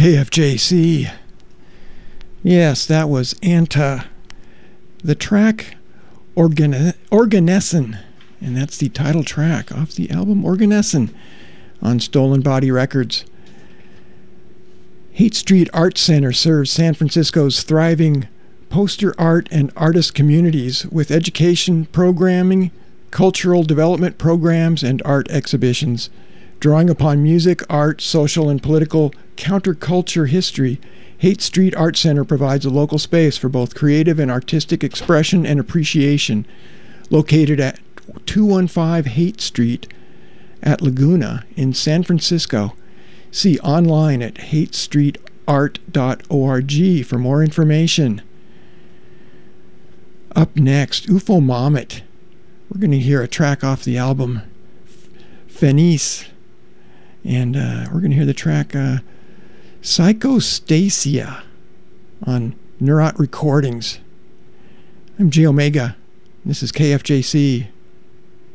KFJC. Yes, that was Anta. The track Organessen, and that's the title track off the album Organessen on Stolen Body Records. Haight Street Art Center serves San Francisco's thriving poster art and artist communities with education programming, cultural development programs, and art exhibitions. Drawing upon music, art, social, and political counterculture history, Haight Street Art Center provides a local space for both creative and artistic expression and appreciation. Located at 215 Haight Street at Laguna in San Francisco. See online at haightstreetart.org for more information. Up next, Ufomamet. We're going to hear a track off the album Fenice. And we're going to hear the track Psychostasia on Neurot Recordings. I'm J Omega. This is KFJC.